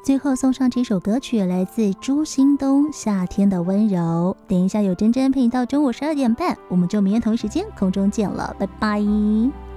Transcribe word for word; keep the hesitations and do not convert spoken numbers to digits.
最后送上这首歌曲，来自朱兴东《夏天的温柔》。等一下有真真陪你到中午十二点半，我们就明天同一时间空中见了，拜拜。